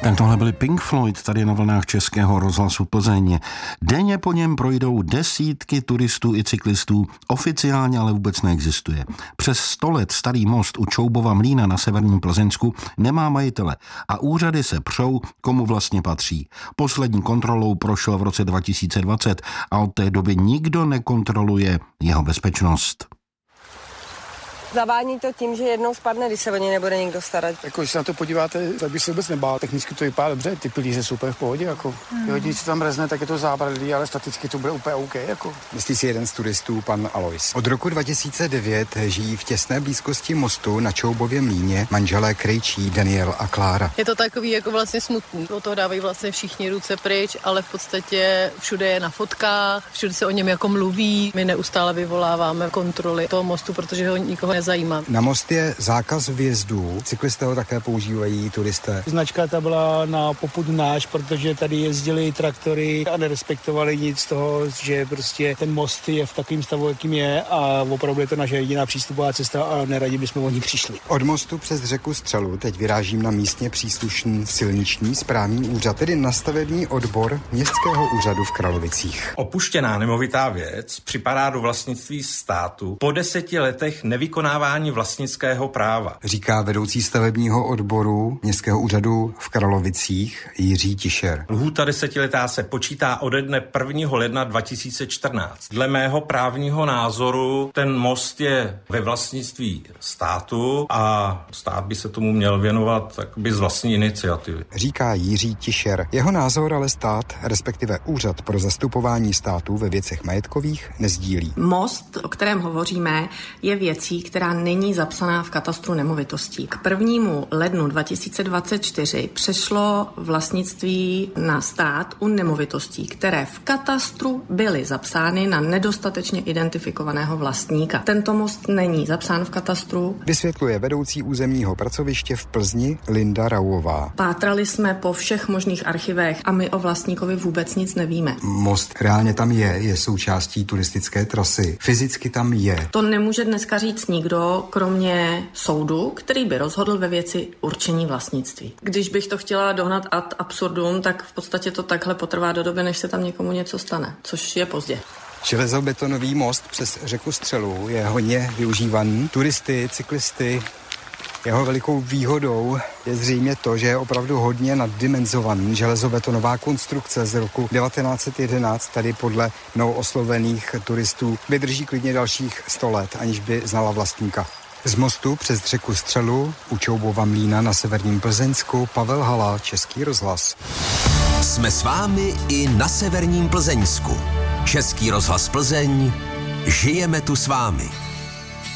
Tak tohle byli Pink Floyd tady na vlnách Českého rozhlasu Plzeň. Denně po něm projdou desítky turistů i cyklistů, oficiálně ale vůbec neexistuje. Přes 100 let starý most u Čoubova mlýna na severním Plzeňsku nemá majitele a úřady se přou, komu vlastně patří. Poslední kontrolou prošel v roce 2020 a od té doby nikdo nekontroluje jeho bezpečnost. Zavání to tím, že jednou spadne, když se o něj nebude nikdo starat. Jako, když se na to podíváte, tak by se vůbec nebál. Technicky to vypadá dobře, ty pilíře jsou úplně v pohodě. Jako. Když se tam rezne, tak je to zábradlí, ale staticky to bude úplně OK. Jako. Myslí si jeden z turistů, pan Alois. Od roku 2009 žijí v těsné blízkosti mostu na Čoubově mlýně manželé Krejčí, Daniel a Klára. Je to takový jako vlastně smutný. O toho dávají vlastně všichni ruce pryč, ale v podstatě všude je na fotkách, všude se o něm jako mluví. My neustále vyvoláváme kontroly toho mostu, protože ho nikoho nezajímá. Na most je zákaz vjezdu, cyklisté ho také používají, turisté. Značka ta byla na popud náš, protože tady jezdili traktory a nerespektovali nic z toho, že prostě ten most je v takovém stavu, jakým je a opravdu je to naše jediná přístupová cesta a neradi bychom o ní přišli. Od mostu přes řeku Střelu teď vyrážím na místně příslušný silniční správní úřad, tedy na stavební odbor Městského úřadu v Kralovicích. Opuštěná nemovitá věc připadá do vlastnictví státu po 10 letech nevykonávání vlastnického práva. Říká vedoucí stavebního odboru Městského úřadu v Kralovicích Jiří Tišer. Lhůta 10letá se počítá ode dne 1. ledna 2014. Dle mého právního názoru ten most je ve vlastnictví státu a stát by se tomu měl věnovat takoby z vlastní iniciativy. Říká Jiří Tišer. Jeho názor ale stát, respektive Úřad pro zastupování státu ve věcech majetkových, nezdílí. Most, o kterém hovoříme, je věcí, která není zapsaná v katastru nemovitostí. K 1. lednu 2024 přešlo vlastnictví na stát u nemovitostí, které v katastru byly zapsány na nedostatečně identifikovaného vlastníka. Tento most není zapsán v katastru. Vysvětluje vedoucí územního pracoviště v Plzni Linda Rauová. Pátrali jsme po všech možných archivech a my o vlastníkovi vůbec nic nevíme. Most reálně tam je součástí turistické trasy. Fyzicky tam je. To nemůže dneska říct nikdo, kromě soudu, který by rozhodl ve věci určení vlastnictví. Když bych to chtěla dohnat ad absurdum, tak v podstatě to takhle potrvá do doby, než se tam někomu něco stane, což je pozdě. Železobetonový most přes řeku Střelu je hodně využívaný turisty, cyklisty. Jeho velikou výhodou je zřejmě to, že je opravdu hodně naddimenzovaný. Železobetonová konstrukce z roku 1911 tady podle mnou oslovených turistů vydrží klidně dalších 100 let, aniž by znala vlastníka. Z mostu přes řeku Střelu u Čoubova mlýna na severním Plzeňsku Pavel Hala, Český rozhlas. Jsme s vámi i na severním Plzeňsku. Český rozhlas Plzeň. Žijeme tu s vámi.